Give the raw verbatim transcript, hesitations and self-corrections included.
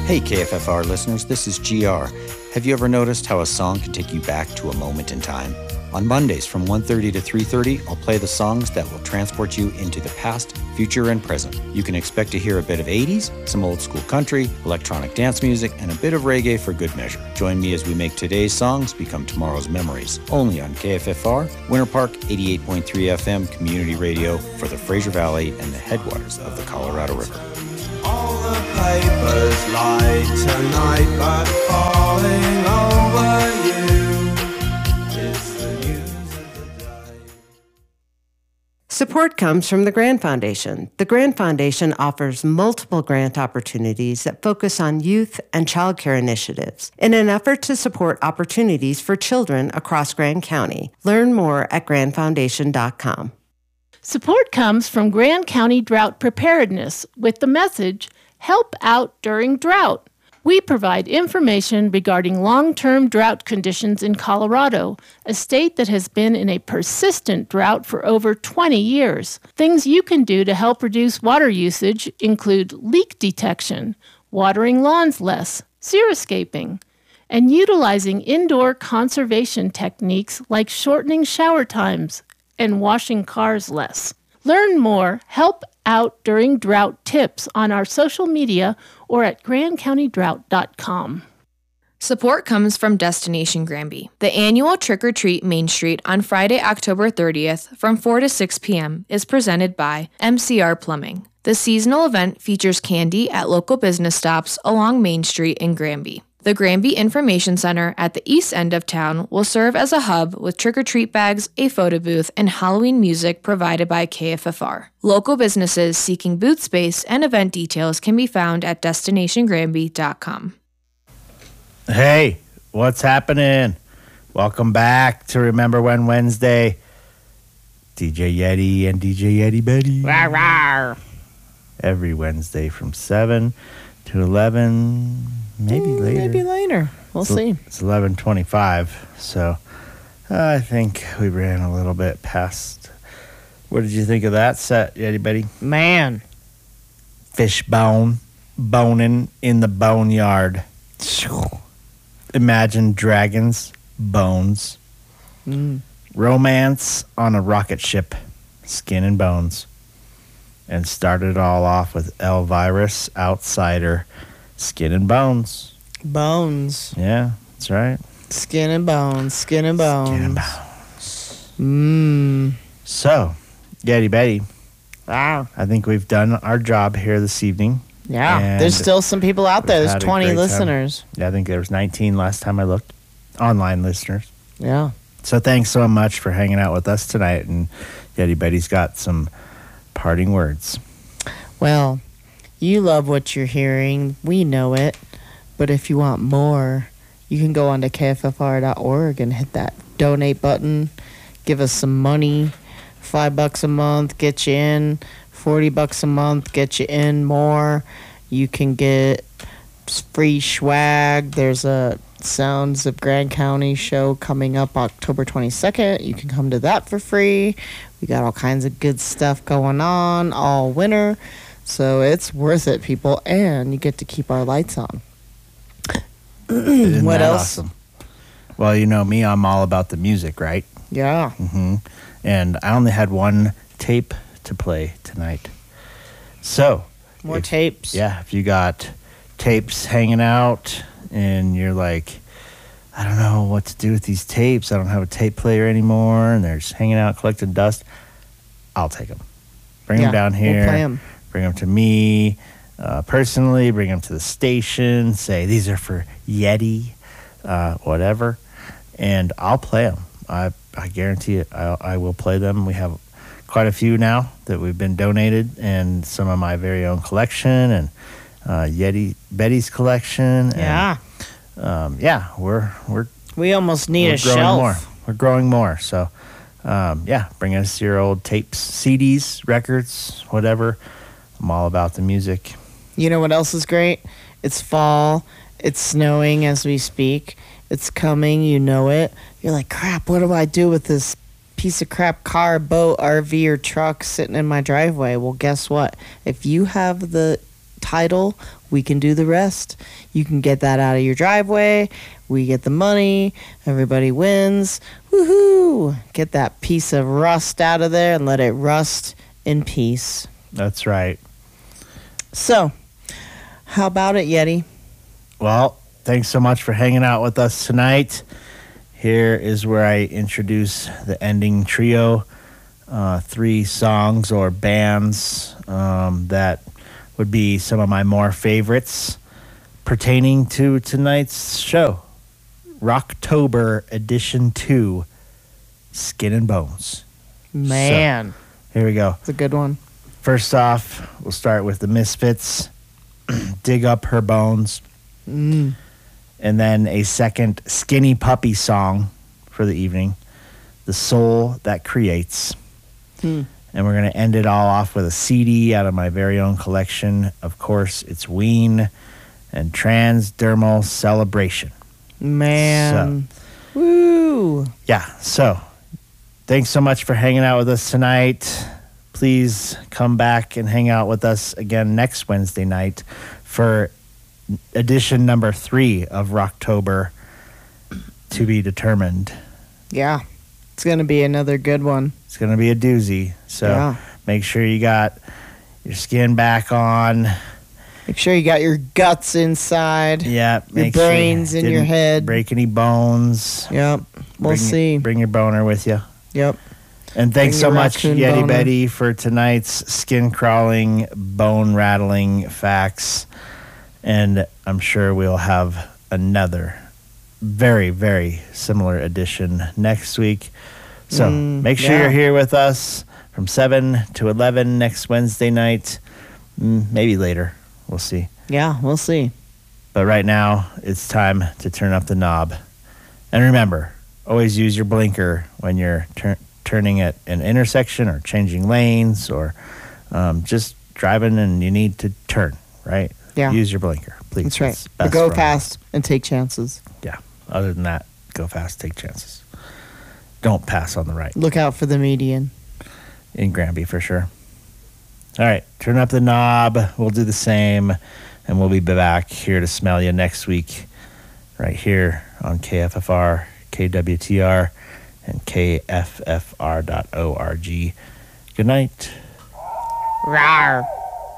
Hey K F F R listeners, this is G R. Have you ever noticed how a song can take you back to a moment in time? On Mondays from one thirty to three thirty, I'll play the songs that will transport you into the past, future, and present. You can expect to hear a bit of eighties, some old school country, electronic dance music, and a bit of reggae for good measure. Join me as we make today's songs become tomorrow's memories. Only on K F F R, Winter Park eighty-eight point three F M Community Radio for the Fraser Valley and the headwaters of the Colorado River. All the papers lie tonight, but falling over you is the news of the day. Support comes from the Grand Foundation. The Grand Foundation offers multiple grant opportunities that focus on youth and childcare initiatives in an effort to support opportunities for children across Grand County. Learn more at grand foundation dot com. Support comes from Grand County Drought Preparedness with the message, Help Out During Drought. We provide information regarding long-term drought conditions in Colorado, a state that has been in a persistent drought for over twenty years. Things you can do to help reduce water usage include leak detection, watering lawns less, xeriscaping, and utilizing indoor conservation techniques like shortening shower times and washing cars less. Learn more Help Out During Drought tips on our social media or at grand county drought dot com. Support comes from Destination Granby. The annual Trick or Treat Main Street on Friday, October thirtieth from four to six p.m. is presented by M C R Plumbing. The seasonal event features candy at local business stops along Main Street in Granby. The Granby Information Center at the east end of town will serve as a hub with trick-or-treat bags, a photo booth, and Halloween music provided by K F F R. Local businesses seeking booth space and event details can be found at destination granby dot com. Hey, what's happening? Welcome back to Remember When Wednesday. D J Yeti and D J Yeti Betty. Rawr, rawr. Every Wednesday from seven to eleven. Maybe mm, later. Maybe later. We'll it's, see. It's eleven twenty-five, so uh, I think we ran a little bit past. What did you think of that set, Yeti Betty? Man. Fishbone, boning in the boneyard. Imagine Dragons, bones. Mm. Romance on a rocket ship, skin and bones. And started it all off with Elvirus, Outsider, Skin and Bones. Bones. Yeah, that's right. Skin and bones. Skin and bones. Skin and bones. Mmm. So, Yeti Betty. Wow. I think we've done our job here this evening. Yeah. There's still some people out there. There's twenty listeners. Time. Yeah, I think there was nineteen last time I looked. Online listeners. Yeah. So thanks so much for hanging out with us tonight. And Yeti Betty's got some parting words. Well, you love what you're hearing. We know it. But if you want more, you can go on to K F F R dot org and hit that donate button. Give us some money. Five bucks a month, get you in. Forty bucks a month, get you in more. You can get free swag. There's a Sounds of Grand County show coming up October twenty-second. You can come to that for free. We got all kinds of good stuff going on all winter. So it's worth it, people. And you get to keep our lights on. Isn't What that else? Awesome? Well, you know me, I'm all about the music, right? Yeah. Mm-hmm. And I only had one tape to play tonight. So. More if, tapes. Yeah, if you got tapes hanging out and you're like, I don't know what to do with these tapes. I don't have a tape player anymore, and they're just hanging out collecting dust. I'll take them. Bring Yeah, them down we'll here. play 'em. Bring them to me uh, personally. Bring them to the station. Say, these are for Yeti, uh, whatever. And I'll play them. I, I guarantee it. I, I will play them. We have quite a few now that we've been donated, and some of my very own collection, and uh, Yeti Betty's collection. Yeah. And, um, yeah, we're we're We almost need we're a growing shelf. more. We're growing more. So, um, yeah, bring us your old tapes, C Ds, records, whatever. I'm all about the music. You know what else is great? It's fall. It's snowing as we speak. It's coming. You know it. You're like, crap, what do I do with this piece of crap car, boat, R V, or truck sitting in my driveway? Well, guess what? If you have the title, we can do the rest. You can get that out of your driveway. We get the money. Everybody wins. Woohoo! Get that piece of rust out of there and let it rust in peace. That's right. So, how about it, Yeti? Well, thanks so much for hanging out with us tonight. Here is where I introduce the ending trio, uh, three songs or bands um, that would be some of my more favorites pertaining to tonight's show. Rocktober Edition two, Skin and Bones. Man. So, here we go. It's a good one. First off, we'll start with the Misfits, Dig Up Her Bones. Mm. And then a second Skinny Puppy song for the evening, The Soul That Creates. Hmm. And we're going to end it all off with a C D out of my very own collection. Of course, it's Ween and Transdermal Celebration. Man. So, woo. Yeah, so thanks so much for hanging out with us tonight. Please come back and hang out with us again next Wednesday night for edition number three of Rocktober, to be determined. Yeah, it's going to be another good one. It's going to be a doozy. So yeah. Make sure you got your skin back on. Make sure you got your guts inside. Yeah. Your make brains sure you in your head. Break any bones. Yep. We'll bring, see. Bring your boner with you. Yep. And thanks bring so much, Yeti boner. Betty, for tonight's skin-crawling, bone-rattling facts. And I'm sure we'll have another very, very similar edition next week. So Mm, make sure yeah. you're here with us from seven to eleven next Wednesday night. Mm, maybe later. We'll see. Yeah, we'll see. But right now, it's time to turn up the knob. And remember, always use your blinker when you're tur- turning at an intersection or changing lanes or um, just driving and you need to turn, right? Yeah. Use your blinker, please. That's right. It's But best go for all. fast and take chances. Yeah. Other than that, go fast, take chances. Don't pass on the right. Look out for the median. In Granby, for sure. All right. Turn up the knob. We'll do the same. And we'll be back here to smell you next week. Right here on K F F R, K W T R, and K F F R dot org. Good night. Rawr.